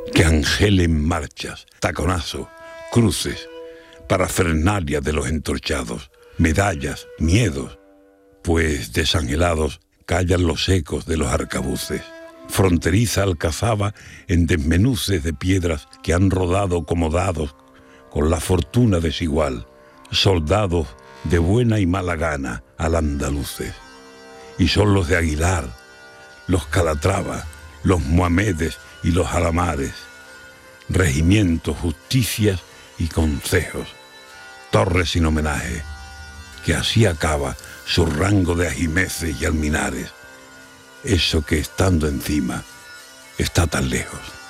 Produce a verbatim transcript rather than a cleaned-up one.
que angelen marchas, taconazos, cruces, parafernalia de los entorchados, medallas, miedos, pues desangelados callan los ecos de los arcabuces. Fronteriza alcazaba en desmenuces de piedras que han rodado como dados con la fortuna desigual, soldados de buena y mala gana al andaluces. Y son los de Aguilar, los Calatrava, los Mohamedes y los Alamares, regimientos, justicias y concejos, torres sin homenaje, que así acaba su rango de ajimeces y alminares, eso que estando encima está tan lejos.